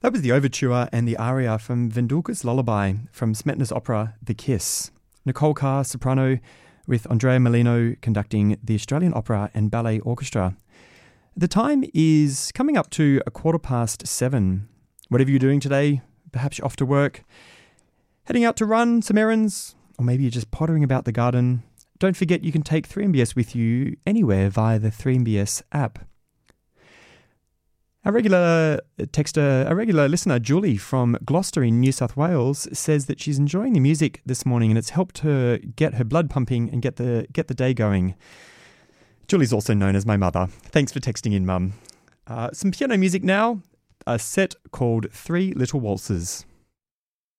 That was the overture and the aria from Vendulka's Lullaby from Smetana's opera The Kiss. Nicole Carr, soprano, with Andrea Molino conducting the Australian Opera and Ballet Orchestra. The time is coming up to 7:15. Whatever you're doing today, perhaps you're off to work, heading out to run some errands, or maybe you're just pottering about the garden. Don't forget you can take 3MBS with you anywhere via the 3MBS app. A regular listener, Julie from Gloucester in New South Wales, says that she's enjoying the music this morning and it's helped her get her blood pumping and get the day going. Julie's also known as my mother. Thanks for texting in, Mum. Some piano music now, a set called Three Little Waltzes.